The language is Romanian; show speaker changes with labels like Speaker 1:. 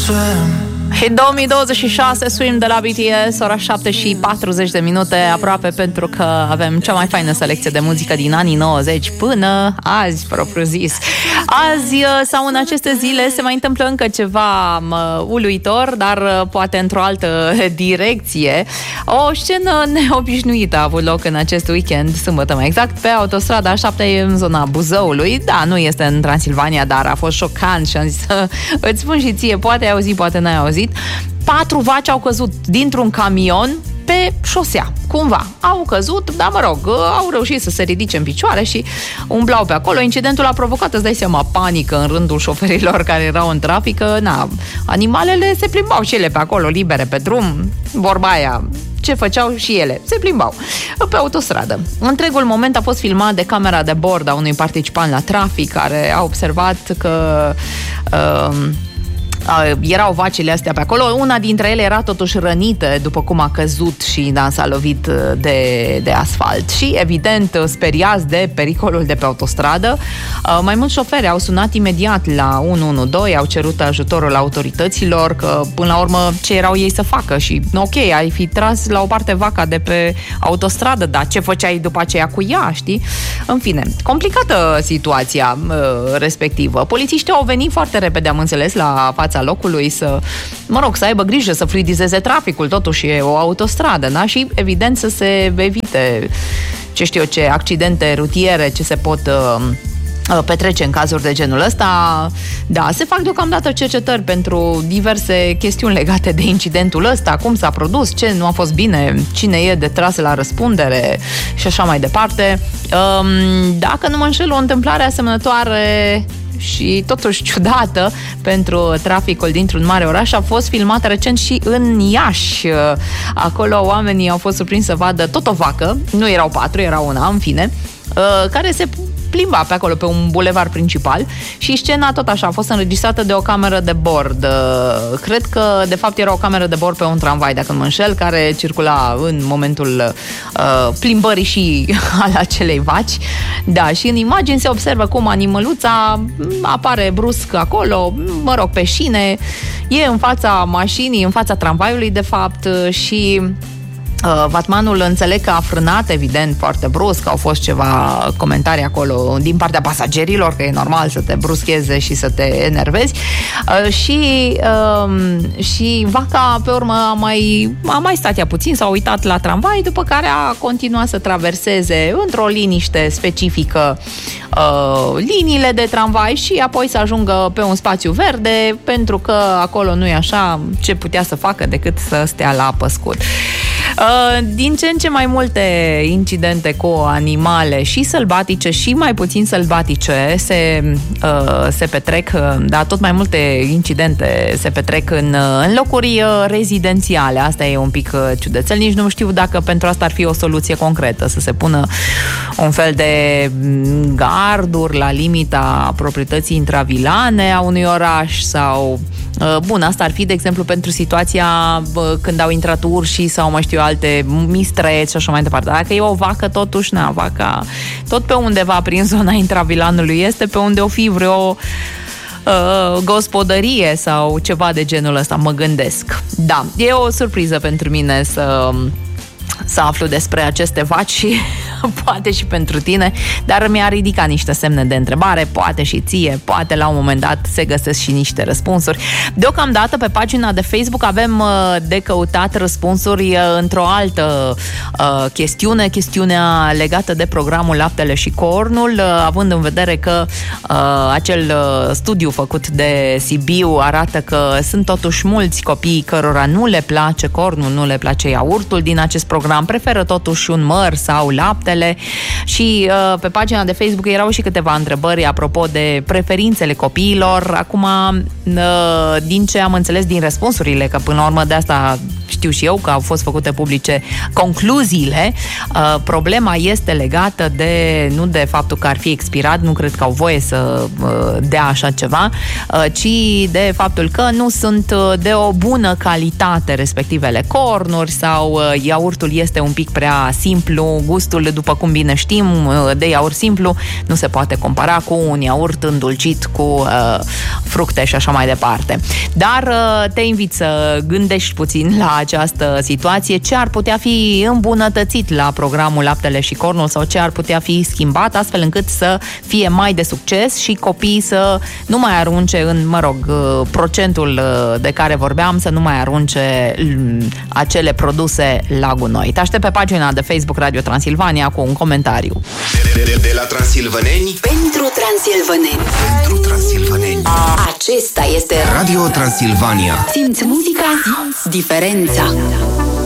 Speaker 1: În 2026 Swim de la BTS, ora 7:40, aproape, pentru că avem cea mai faină selecție de muzică din anii 90 până azi, propriu zis. Azi sau în aceste zile se mai întâmplă încă ceva uluitor, dar poate într-o altă direcție. O scenă neobișnuită a avut loc în acest weekend, sâmbătă mai exact, pe autostrada A7 în zona Buzăului. Da, nu este în Transilvania, dar a fost șocant și am zis să îți spun și ție, poate ai auzit, poate n-ai auzit. 4 vaci au căzut dintr-un camion pe șosea, cumva. Au căzut, dar mă rog, au reușit să se ridice în picioare și umblau pe acolo. Incidentul a provocat, îți dai seama, panică în rândul șoferilor care erau în trafic, că animalele se plimbau și ele pe acolo, libere pe drum, vorba aia, ce făceau și ele? Se plimbau pe autostradă. Întregul moment a fost filmat de camera de bord a unui participant la trafic, care a observat că erau vacile astea pe acolo. Una dintre ele era totuși rănită după cum a căzut și s-a lovit de asfalt. Și evident, speriați de pericolul de pe autostradă, mai mulți șoferi au sunat imediat la 112, au cerut ajutorul autorităților, că până la urmă ce erau ei să facă. Și ok, ai fi tras la o parte vaca de pe autostradă, dar ce făceai după aceea cu ea, știi? În fine, complicată situația respectivă. Polițiștii au venit foarte repede, am înțeles, la fața locului să aibă grijă să fluidizeze traficul, totuși e o autostradă, da? Și evident să se evite ce accidente rutiere ce se pot petrece în cazuri de genul ăsta. Da, se fac deocamdată cercetări pentru diverse chestiuni legate de incidentul ăsta, cum s-a produs, ce nu a fost bine, cine e de tras la răspundere și așa mai departe. Dacă nu mă înșel, o întâmplare asemănătoare și totuși ciudată pentru traficul dintr-un mare oraș a fost filmată recent și în Iași. Acolo oamenii au fost surprinși să vadă tot o vacă, nu erau 4, era una, în fine, care se plimba pe acolo, pe un bulevard principal, și scena tot așa a fost înregistrată de o cameră de bord. Cred că de fapt era o cameră de bord pe un tramvai, dacă nu mă înșel, care circula în momentul plimbării și al acelei vaci. Da, și în imagini se observă cum animăluța apare brusc acolo, pe șine, e în fața mașinii, în fața tramvaiului de fapt, și vatmanul înțeleg că a frânat, evident, foarte brusc. Au fost ceva comentarii acolo din partea pasagerilor, că e normal să te bruscheze și să te enervezi. Și vaca, pe urmă, a mai stat ea puțin, s-a uitat la tramvai, după care a continuat să traverseze într-o liniște specifică liniile de tramvai și apoi să ajungă pe un spațiu verde, pentru că acolo nu e așa, ce putea să facă decât să stea la păscut. Din ce în ce mai multe incidente cu animale și sălbatice și mai puțin sălbatice se petrec, dar tot mai multe incidente se petrec în locuri rezidențiale. Asta e un pic ciudățel. Nici nu știu dacă pentru asta ar fi o soluție concretă, să se pună un fel de garduri la limita proprietății intravilane a unui oraș sau... Bun, asta ar fi, de exemplu, pentru situația când au intrat urșii sau mai știu alte mistreți și așa mai departe. Dacă e o vacă, totuși, vaca tot pe undeva prin zona intravilanului este, pe unde o fi vreo gospodărie sau ceva de genul ăsta, mă gândesc. Da, e o surpriză pentru mine să aflu despre aceste vaci și poate și pentru tine, dar mi-a ridicat niște semne de întrebare, poate și ție, poate la un moment dat se găsesc și niște răspunsuri. Deocamdată pe pagina de Facebook avem de căutat răspunsuri într-o altă chestiunea legată de programul Laptele și Cornul, având în vedere că acel studiu făcut de Sibiu arată că sunt totuși mulți copii cărora nu le place cornul, nu le place iaurtul din acest program, preferă totuși un măr sau laptele. Și pe pagina de Facebook erau și câteva întrebări apropo de preferințele copiilor. Acum, din ce am înțeles din răspunsurile, că până la urmă de asta știu și eu că au fost făcute publice concluziile, problema este legată nu de faptul că ar fi expirat, nu cred că au voie să dea așa ceva, ci de faptul că nu sunt de o bună calitate respectivele cornuri sau iaurtul este un pic prea simplu, gustul după cum bine știm, de iaurt simplu nu se poate compara cu un iaurt îndulcit cu fructe și așa mai departe. Dar te invit să gândești puțin la această situație, ce ar putea fi îmbunătățit la programul Laptele și Cornul sau ce ar putea fi schimbat astfel încât să fie mai de succes și copiii să nu mai arunce în, procentul de care vorbeam, să nu mai arunce acele produse la gunoi. Te aștept pe pagina de Facebook Radio Transilvania cu un comentariu.
Speaker 2: De la transilvaneni
Speaker 3: pentru transilvaneni.
Speaker 2: Pentru transilvaneni.
Speaker 3: Acesta este
Speaker 2: Radio Transilvania.
Speaker 3: Simți muzica, simți diferența.